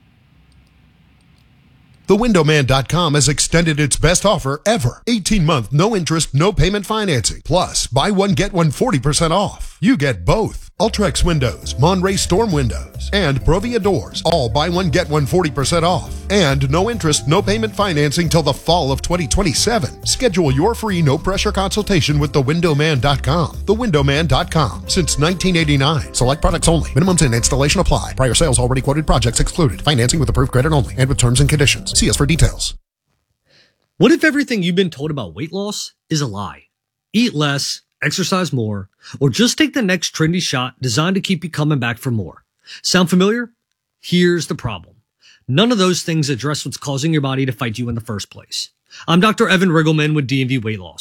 TheWindowMan.com has extended its best offer ever. 18-month, no interest, no payment financing. Plus, buy one, get one 40% off. You get both. Ultrex Windows, Monterey Storm Windows, and Provia Doors. All buy one, get one 40% off. And no interest, no payment financing till the fall of 2027. Schedule your free no-pressure consultation with TheWindowMan.com. TheWindowMan.com. Since 1989. Select products only. Minimums and installation apply. Prior sales already quoted projects excluded. Financing with approved credit only and with terms and conditions. See us for details. What if everything you've been told about weight loss is a lie? Eat less, exercise more, or just take the next trendy shot designed to keep you coming back for more. Sound familiar? Here's the problem. None of those things address what's causing your body to fight you in the first place. I'm Dr. Evan Riggleman with DMV Weight Loss.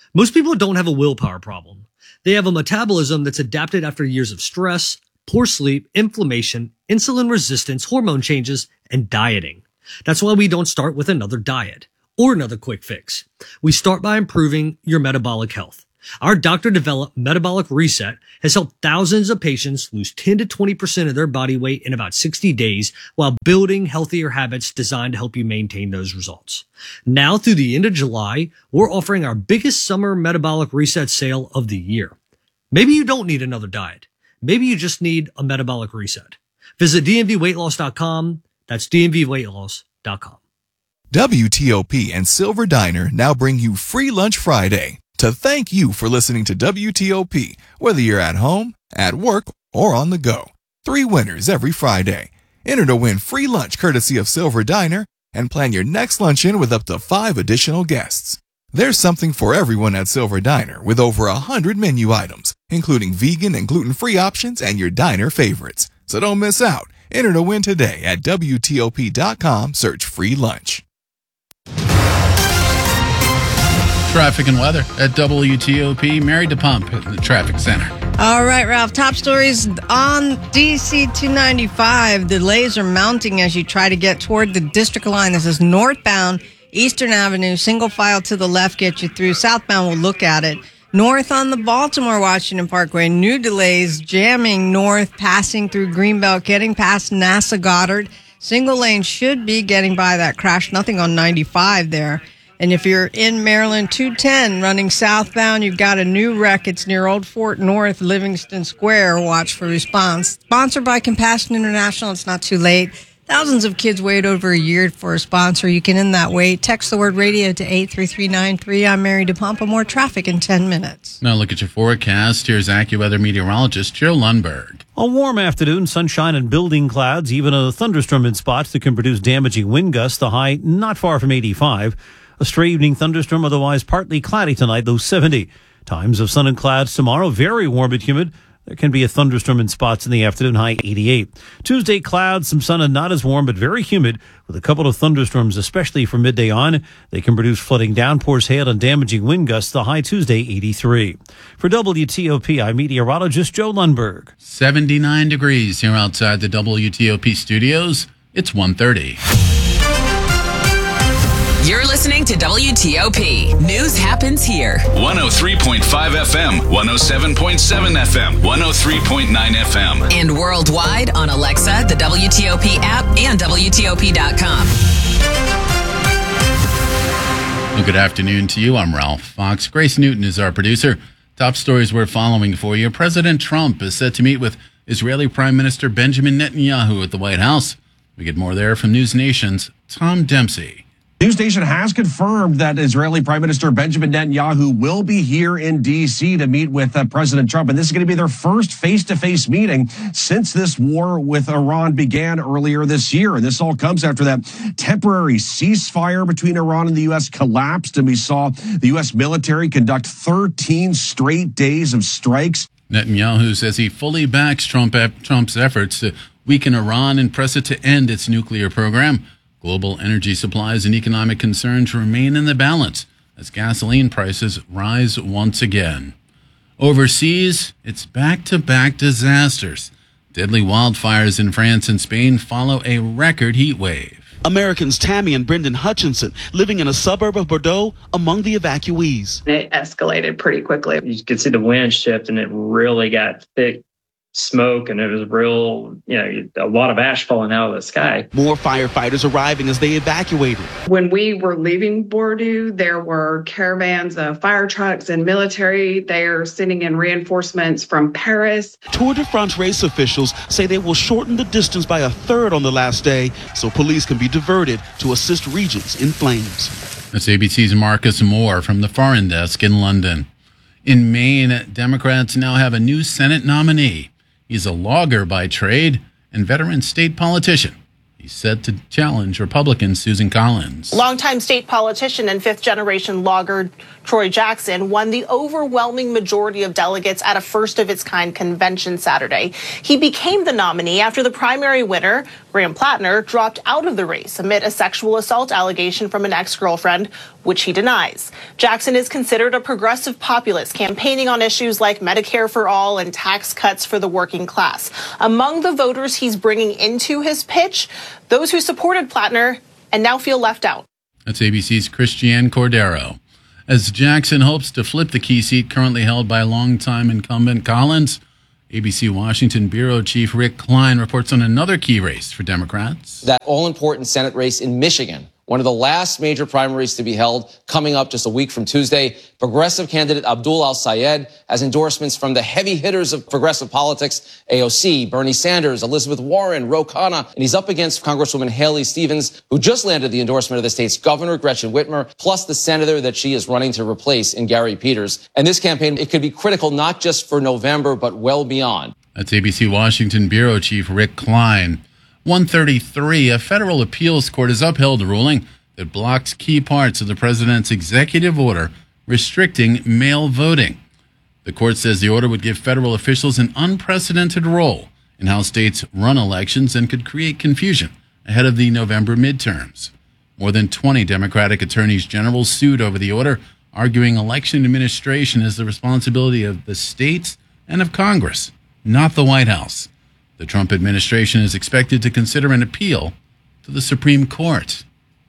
Most people don't have a willpower problem. They have a metabolism that's adapted after years of stress, poor sleep, inflammation, insulin resistance, hormone changes, and dieting. That's why we don't start with another diet or another quick fix. We start by improving your metabolic health. Our doctor-developed Metabolic Reset has helped thousands of patients lose 10 to 20% of their body weight in about 60 days while building healthier habits designed to help you maintain those results. Now through the end of July, we're offering our biggest summer Metabolic Reset sale of the year. Maybe you don't need another diet. Maybe you just need a metabolic reset. Visit dmvweightloss.com. That's dmvweightloss.com. WTOP and Silver Diner now bring you Free Lunch Friday to thank you for listening to WTOP, whether you're at home, at work, or on the go. 3 winners every Friday. Enter to win free lunch courtesy of Silver Diner and plan your next luncheon with up to 5 additional guests. There's something for everyone at Silver Diner with over 100 menu items, including vegan and gluten-free options and your diner favorites. So don't miss out. Enter to win today at WTOP.com. Search free lunch. Traffic and weather at WTOP. Mary DePump at the traffic center. All right, Ralph. Top stories on DC 295. Delays are mounting as you try to get toward the district line. This is northbound Eastern Avenue. Single file to the left gets you through. Southbound will look at it. North on the Baltimore-Washington Parkway. New delays jamming north, passing through Greenbelt, getting past NASA Goddard. Single lane should be getting by that crash. Nothing on 95 there. And if you're in Maryland, 210 running southbound, you've got a new wreck. It's near Old Fort North, Livingston Square. Watch for response. Sponsored by Compassion International. It's not too late. Thousands of kids wait over a year for a sponsor. You can end that wait. Text the word radio to 83393. I'm Mary DePompa. More traffic in 10 minutes. Now look at your forecast. Here's AccuWeather meteorologist Joe Lundberg. A warm afternoon, sunshine and building clouds, even a thunderstorm in spots that can produce damaging wind gusts. The high not far from 85. A stray evening thunderstorm, otherwise partly cloudy tonight, though 70. Times of sun and clouds tomorrow, very warm but humid. There can be a thunderstorm in spots in the afternoon, high 88. Tuesday, clouds, some sun and not as warm, but very humid with a couple of thunderstorms, especially from midday on. They can produce flooding downpours, hail, and damaging wind gusts. The high Tuesday, 83. For WTOP, I'm meteorologist Joe Lundberg. 79 degrees here outside the WTOP studios. It's 1:30. You're listening to WTOP. News happens here. 103.5 FM, 107.7 FM, 103.9 FM. And worldwide on Alexa, the WTOP app, and WTOP.com. Well, good afternoon to you. I'm Ralph Fox. Grace Newton is our producer. Top stories we're following for you. President Trump is set to meet with Israeli Prime Minister Benjamin Netanyahu at the White House. We get more there from News Nation's Tom Dempsey. News Station has confirmed that Israeli Prime Minister Benjamin Netanyahu will be here in D.C. to meet with President Trump. And this is going to be their first face-to-face meeting since this war with Iran began earlier this year. And this all comes after that temporary ceasefire between Iran and the U.S. collapsed. And we saw the U.S. military conduct 13 straight days of strikes. Netanyahu says he fully backs Trump's efforts to weaken Iran and press it to end its nuclear program. Global energy supplies and economic concerns remain in the balance as gasoline prices rise once again. Overseas, it's back-to-back disasters. Deadly wildfires in France and Spain follow a record heat wave. Americans Tammy and Brendan Hutchinson, living in a suburb of Bordeaux, among the evacuees. It escalated pretty quickly. You could see the wind shift, and it really got thick smoke, and it was real, a lot of ash falling out of the sky. More firefighters arriving as they evacuated. When we were leaving Bordeaux, there were caravans of fire trucks and military. They are sending in reinforcements from Paris. Tour de France race officials say they will shorten the distance by a third on the last day so police can be diverted to assist regions in flames. That's ABC's Marcus Moore from the Foreign Desk in London. In Maine, Democrats now have a new Senate nominee. He's a logger by trade and veteran state politician. He's set to challenge Republican Susan Collins. Longtime state politician and fifth-generation logger Troy Jackson won the overwhelming majority of delegates at a first-of-its-kind convention Saturday. He became the nominee after the primary winner, Graham Plattner, dropped out of the race amid a sexual assault allegation from an ex-girlfriend, which he denies. Jackson is considered a progressive populist, campaigning on issues like Medicare for all and tax cuts for the working class. Among the voters he's bringing into his pitch, those who supported Plattner and now feel left out. That's ABC's Christiane Cordero. As Jackson hopes to flip the key seat currently held by longtime incumbent Collins, ABC Washington Bureau Chief Rick Klein reports on another key race for Democrats. That all-important Senate race in Michigan, one of the last major primaries to be held, coming up just a week from Tuesday. Progressive candidate Abdul Al-Sayed has endorsements from the heavy hitters of progressive politics, AOC, Bernie Sanders, Elizabeth Warren, Ro Khanna, and he's up against Congresswoman Haley Stevens, who just landed the endorsement of the state's governor, Gretchen Whitmer, plus the senator that she is running to replace in Gary Peters. And this campaign, it could be critical not just for November, but well beyond. That's ABC Washington Bureau Chief Rick Klein. 133, a federal appeals court has upheld a ruling that blocks key parts of the president's executive order restricting mail voting. The court says the order would give federal officials an unprecedented role in how states run elections and could create confusion ahead of the November midterms. More than 20 Democratic attorneys general sued over the order, arguing election administration is the responsibility of the states and of Congress, not the White House. The Trump administration is expected to consider an appeal to the Supreme Court.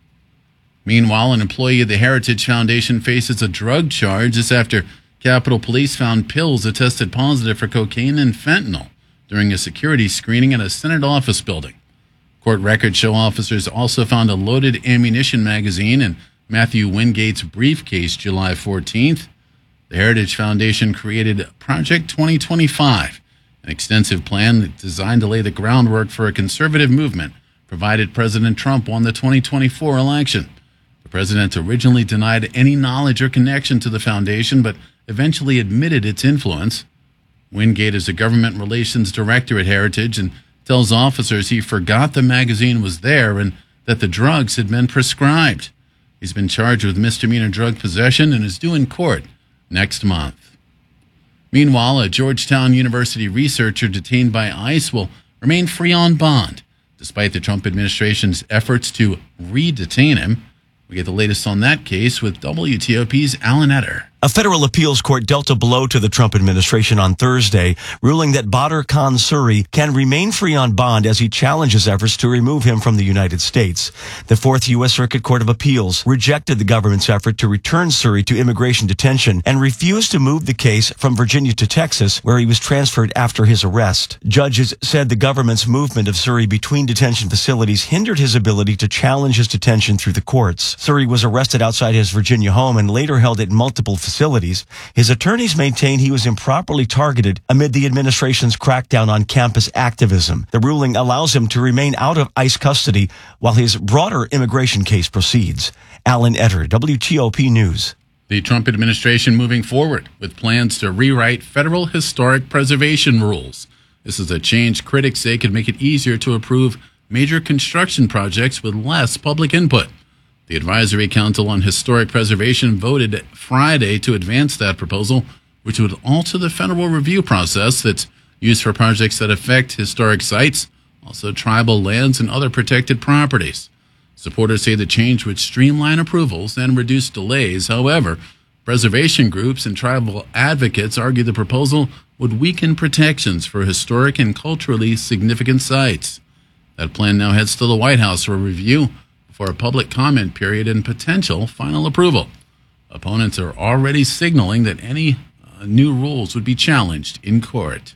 Meanwhile, an employee of the Heritage Foundation faces a drug charge. This after Capitol Police found pills that tested positive for cocaine and fentanyl during a security screening at a Senate office building. Court records show officers also found a loaded ammunition magazine in Matthew Wingate's briefcase July 14th. The Heritage Foundation created Project 2025, an extensive plan designed to lay the groundwork for a conservative movement, provided President Trump won the 2024 election. The president originally denied any knowledge or connection to the foundation, but eventually admitted its influence. Wingate is a government relations director at Heritage and tells officers he forgot the magazine was there and that the drugs had been prescribed. He's been charged with misdemeanor drug possession and is due in court next month. Meanwhile, a Georgetown University researcher detained by ICE will remain free on bond, despite the Trump administration's efforts to re-detain him. We get the latest on that case with WTOP's Alan Etter. A federal appeals court dealt a blow to the Trump administration on Thursday, ruling that Badr Khan Suri can remain free on bond as he challenges efforts to remove him from the United States. The Fourth U.S. Circuit Court of Appeals rejected the government's effort to return Suri to immigration detention and refused to move the case from Virginia to Texas, where he was transferred after his arrest. Judges said the government's movement of Suri between detention facilities hindered his ability to challenge his detention through the courts. Suri was arrested outside his Virginia home and later held at multiple facilities. His attorneys maintain he was improperly targeted amid the administration's crackdown on campus activism. The ruling allows him to remain out of ICE custody while his broader immigration case proceeds. Alan Etter, WTOP News. The Trump administration moving forward with plans to rewrite federal historic preservation rules. This is a change critics say could make it easier to approve major construction projects with less public input. The Advisory Council on Historic Preservation voted Friday to advance that proposal, which would alter the federal review process that's used for projects that affect historic sites, also tribal lands and other protected properties. Supporters say the change would streamline approvals and reduce delays. However, preservation groups and tribal advocates argue the proposal would weaken protections for historic and culturally significant sites. That plan now heads to the White House for review, for a public comment period and potential final approval. Opponents are already signaling that any new rules would be challenged in court.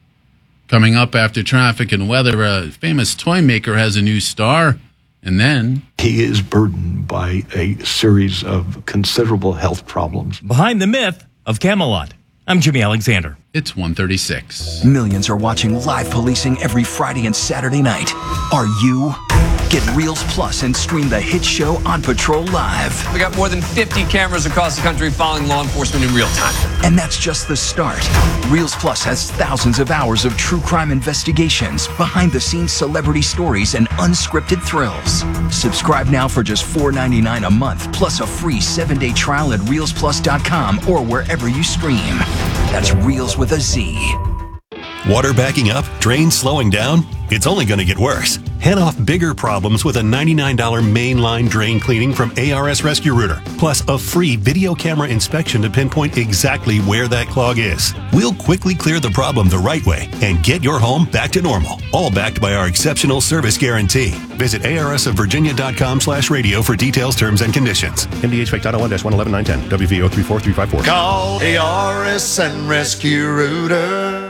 Coming up after traffic and weather, a famous toy maker has a new star, and then he is burdened by a series of considerable health problems. Behind the myth of Camelot, I'm Jimmy Alexander. It's 1:36. Millions are watching live policing every Friday and Saturday night. Are you? Get Reels Plus and stream the hit show On Patrol live. We got more than 50 cameras across the country following law enforcement in real time. And that's just the start. Reels Plus has thousands of hours of true crime investigations, behind-the-scenes celebrity stories, and unscripted thrills. Subscribe now for just $4.99 a month, plus a free 7-day trial at ReelsPlus.com or wherever you stream. That's Reels with a Z. Water backing up? Drains slowing down? It's only going to get worse. Head off bigger problems with a $99 mainline drain cleaning from ARS Rescue Rooter, plus a free video camera inspection to pinpoint exactly where that clog is. We'll quickly clear the problem the right way and get your home back to normal, all backed by our exceptional service guarantee. Visit arsofvirginia.com/radio for details, terms, and conditions. MDH Title 1-111910, WVO 34354. Call ARS and Rescue Rooter.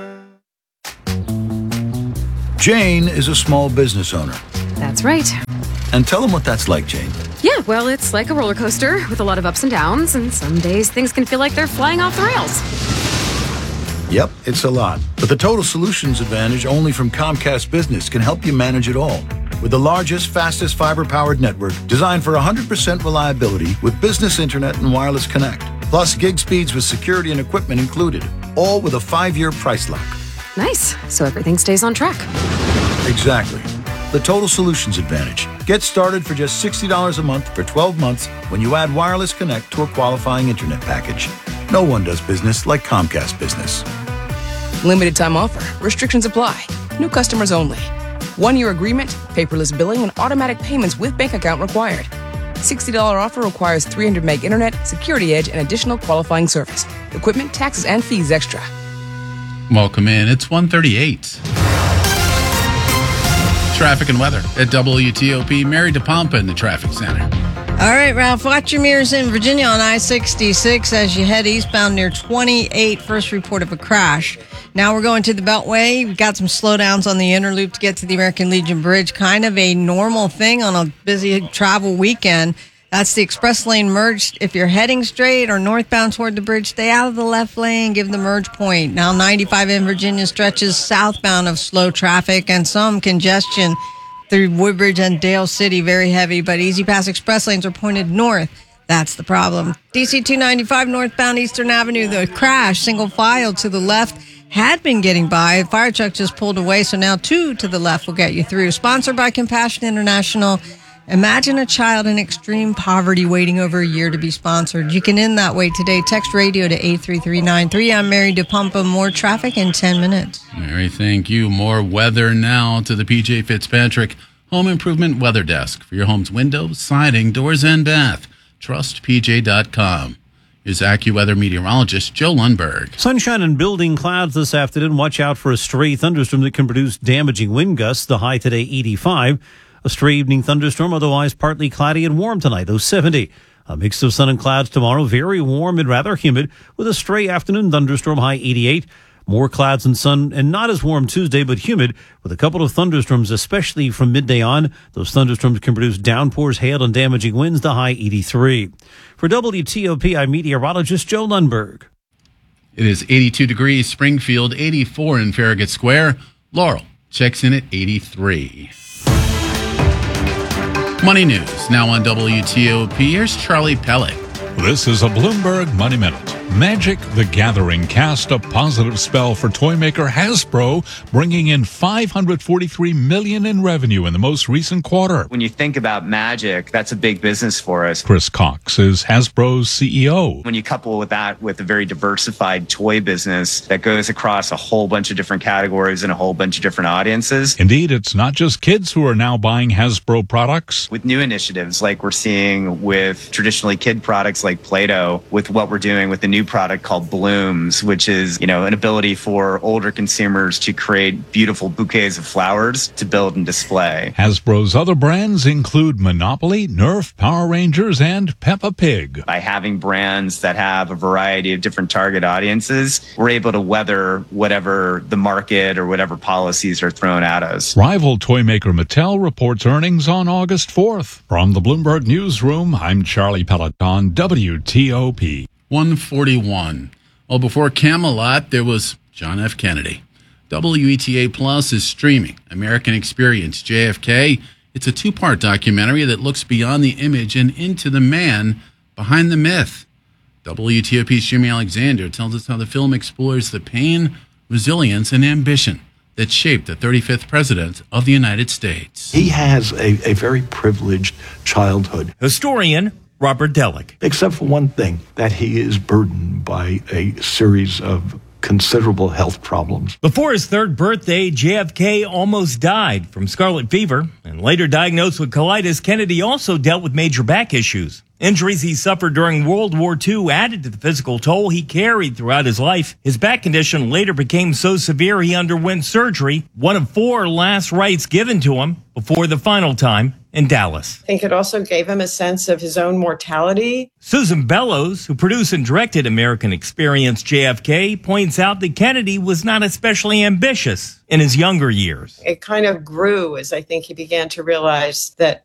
Jane is a small business owner. That's right. And tell them what that's like, Jane. Yeah, well, it's like a roller coaster with a lot of ups and downs, and some days things can feel like they're flying off the rails. Yep, it's a lot. But the Total Solutions Advantage only from Comcast Business can help you manage it all. With the largest, fastest fiber-powered network designed for 100% reliability with business internet and wireless connect. Plus gig speeds with security and equipment included. All with a 5-year price lock. Nice. So everything stays on track. Exactly. The Total Solutions Advantage. Get started for just $60 a month for 12 months when you add Wireless Connect to a qualifying internet package. No one does business like Comcast Business. Limited time offer. Restrictions apply. New customers only. 1-year agreement, paperless billing, and automatic payments with bank account required. $60 offer requires 300 meg internet, security edge, and additional qualifying service. Equipment, taxes, and fees extra. Welcome in. It's 1:38. Traffic and weather at WTOP. Mary DePompa in the traffic center. All right, Ralph, watch your mirrors in Virginia on I-66 as you head eastbound near 28. First report of a crash. Now we're going to the Beltway. We've got some slowdowns on the inner loop to get to the American Legion Bridge. Kind of a normal thing on a busy travel weekend. That's the express lane merge. If you're heading straight or northbound toward the bridge, stay out of the left lane, give the merge point. Now 95 in Virginia stretches southbound of slow traffic and some congestion through Woodbridge and Dale City, very heavy, but Easy Pass express lanes are pointed north. That's the problem. DC 295 northbound Eastern Avenue, the crash, single file to the left, had been getting by. A fire truck just pulled away, so now 2 to the left will get you through. Sponsored by Compassion International. Imagine a child in extreme poverty waiting over a year to be sponsored. You can end that way today. Text radio to 83393. I'm Mary DePompa. More traffic in 10 minutes. Mary, thank you. More weather now to the PJ Fitzpatrick Home Improvement Weather Desk for your home's windows, siding, doors, and bath. TrustPJ.com. Here's AccuWeather meteorologist Joe Lundberg. Sunshine and building clouds this afternoon. Watch out for a stray thunderstorm that can produce damaging wind gusts. The high today, 85. A stray evening thunderstorm, otherwise partly cloudy and warm tonight, though 70. A mix of sun and clouds tomorrow, very warm and rather humid, with a stray afternoon thunderstorm, high 88. More clouds and sun, and not as warm Tuesday, but humid, with a couple of thunderstorms, especially from midday on. Those thunderstorms can produce downpours, hail, and damaging winds, the high 83. For WTOP, I'm meteorologist Joe Lundberg. It is 82 degrees, Springfield, 84 in Farragut Square. Laurel checks in at 83. Money News, now on WTOP. Here's Charlie Pellet. This is a Bloomberg Money Minute. Magic the Gathering cast a positive spell for toymaker Hasbro, bringing in $543 million in revenue in the most recent quarter. When you think about Magic, that's a big business for us. Chris Cox is Hasbro's CEO. When you couple with that with a very diversified toy business that goes across a whole bunch of different categories and a whole bunch of different audiences. Indeed, it's not just kids who are now buying Hasbro products. With new initiatives like we're seeing with traditionally kid products like Play-Doh, with what we're doing with the new product called Blooms, which is, an ability for older consumers to create beautiful bouquets of flowers to build and display. Hasbro's other brands include Monopoly, Nerf, Power Rangers, and Peppa Pig. By having brands that have a variety of different target audiences, we're able to weather whatever the market or whatever policies are thrown at us. Rival toymaker Mattel reports earnings on August 4th. From the Bloomberg Newsroom, I'm Charlie Peloton, WTOP. 141. Well, before Camelot, there was John F. Kennedy. WETA Plus is streaming American Experience JFK It's a two-part documentary that looks beyond the image and into the man behind the myth. WTOP's Jimmy Alexander tells us how the film explores the pain, resilience, and ambition that shaped the 35th president of the United States. He has a very privileged childhood. Historian Robert Delick. Except for one thing, that he is burdened by a series of considerable health problems. Before his third birthday, JFK almost died from scarlet fever, and later diagnosed with colitis, Kennedy also dealt with major back issues. Injuries he suffered during World War II added to the physical toll he carried throughout his life. His back condition later became so severe he underwent surgery, one of 4 last rites given to him before the final time in Dallas. I think it also gave him a sense of his own mortality. Susan Bellows, who produced and directed American Experience JFK, points out that Kennedy was not especially ambitious in his younger years. It kind of grew as I think he began to realize that